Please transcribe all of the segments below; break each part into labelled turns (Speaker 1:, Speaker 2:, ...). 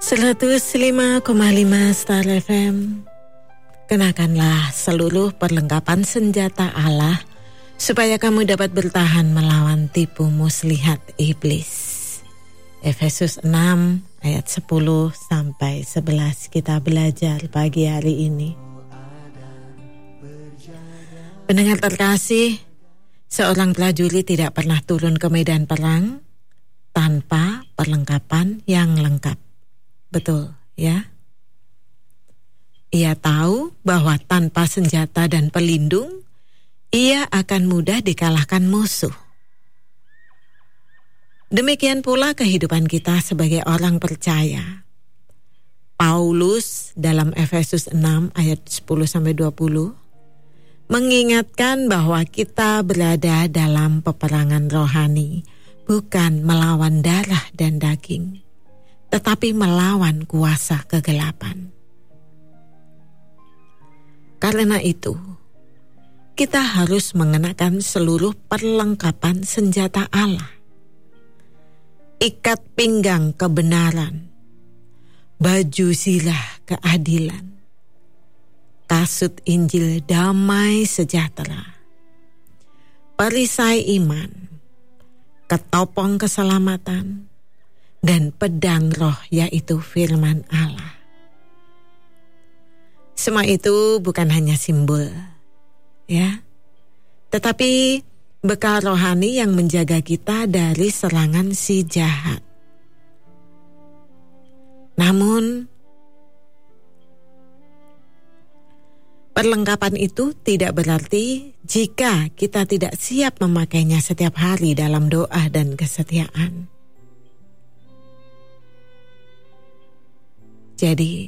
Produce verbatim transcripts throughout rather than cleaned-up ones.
Speaker 1: seratus lima koma lima Star F M. Kenakanlah seluruh perlengkapan senjata Allah supaya kamu dapat bertahan melawan tipu muslihat iblis. Efesus enam ayat sepuluh sampai sebelas kita belajar pagi hari ini. Pendengar terkasih, seorang prajurit tidak pernah turun ke medan perang tanpa perlengkapan yang lengkap. Betul, ya? Ia tahu bahwa tanpa senjata dan pelindung, ia akan mudah dikalahkan musuh. Demikian pula kehidupan kita sebagai orang percaya. Paulus dalam Efesus enam ayat sepuluh sampai dua puluh mengingatkan bahwa kita berada dalam peperangan rohani, bukan melawan darah dan daging, tetapi melawan kuasa kegelapan. Karena itu, kita harus mengenakan seluruh perlengkapan senjata Allah. Ikat pinggang kebenaran, baju zirah keadilan, kasut Injil damai sejahtera, perisai iman, ketopong keselamatan, dan pedang roh yaitu firman Allah. Semua itu bukan hanya simbol, ya, tetapi bekal rohani yang menjaga kita dari serangan si jahat. Namun, perlengkapan itu tidak berarti jika kita tidak siap memakainya setiap hari dalam doa dan kesetiaan. Jadi,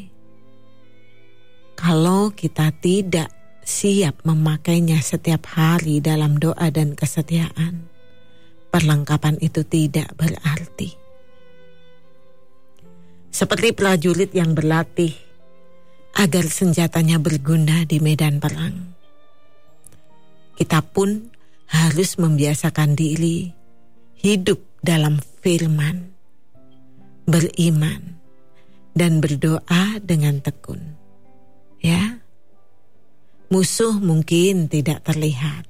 Speaker 1: kalau kita tidak siap memakainya setiap hari dalam doa dan kesetiaan, perlengkapan itu tidak berarti. Seperti prajurit yang berlatih agar senjatanya berguna di medan perang, kita pun harus membiasakan diri hidup dalam firman, beriman, dan berdoa dengan tekun. Ya, musuh mungkin tidak terlihat,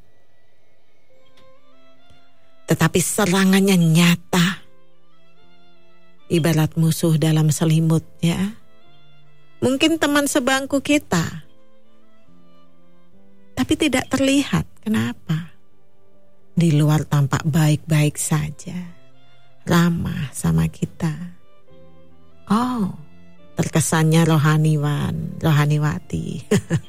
Speaker 1: tetapi serangannya nyata. Ibarat musuh dalam selimut, ya. Mungkin teman sebangku kita, tapi tidak terlihat. Kenapa? Di luar tampak baik-baik saja, ramah sama kita. Oh, terkesannya rohaniwan, rohaniwati.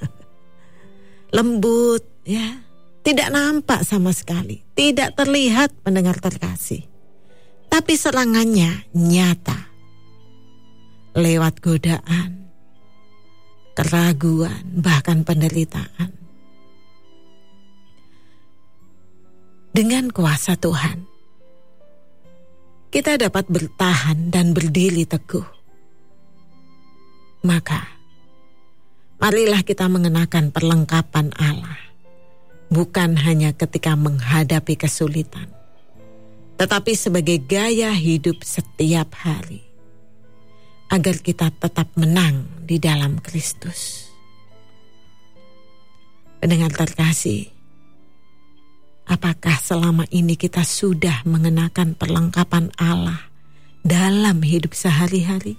Speaker 1: Lembut, ya. Tidak nampak sama sekali, tidak terlihat pendengar terkasih. Tapi serangannya nyata. Lewat godaan, keraguan, bahkan penderitaan. Dengan kuasa Tuhan, kita dapat bertahan dan berdiri teguh. Maka, marilah kita mengenakan perlengkapan Allah, bukan hanya ketika menghadapi kesulitan, tetapi sebagai gaya hidup setiap hari, agar kita tetap menang di dalam Kristus. Pendengar terkasih, apakah selama ini kita sudah mengenakan perlengkapan Allah dalam hidup sehari-hari?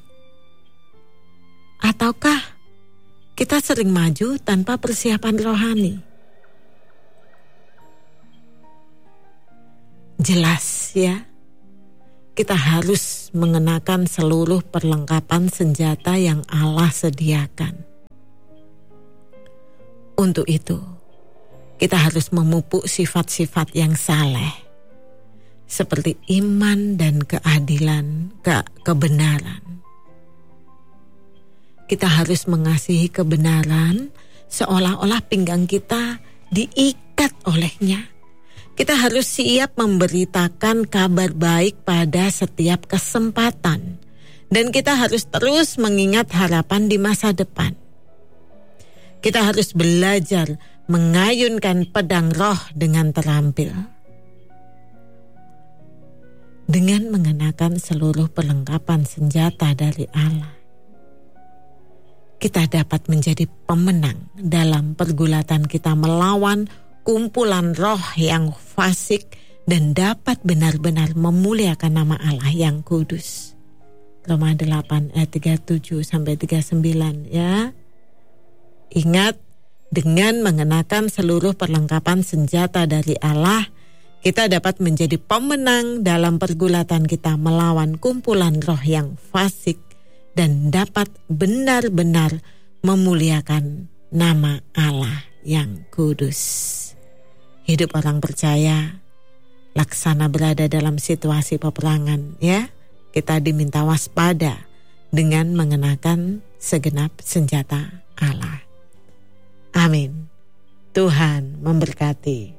Speaker 1: Ataukah kita sering maju tanpa persiapan rohani? Jelas, ya, kita harus mengenakan seluruh perlengkapan senjata yang Allah sediakan. Untuk itu, kita harus memupuk sifat-sifat yang saleh, seperti iman dan keadilan, ke kebenaran. Kita harus mengasihi kebenaran seolah-olah pinggang kita diikat olehnya. Kita harus siap memberitakan kabar baik pada setiap kesempatan. Dan kita harus terus mengingat harapan di masa depan. Kita harus belajar mengayunkan pedang roh dengan terampil. dengan mengenakan seluruh perlengkapan senjata dari Allah, kita dapat menjadi pemenang dalam pergulatan kita melawan kumpulan roh yang fasik dan dapat benar-benar memuliakan nama Allah yang kudus. Roma delapan ayat tiga puluh tujuh sampai tiga puluh sembilan ya. Ingat, dengan mengenakan seluruh perlengkapan senjata dari Allah, kita dapat menjadi pemenang dalam pergulatan kita melawan kumpulan roh yang fasik dan dapat benar-benar memuliakan nama Allah yang kudus. Hidup orang percaya laksana berada dalam situasi peperangan ya. Kita diminta waspada dengan mengenakan segenap senjata Allah. Amin. Tuhan memberkati.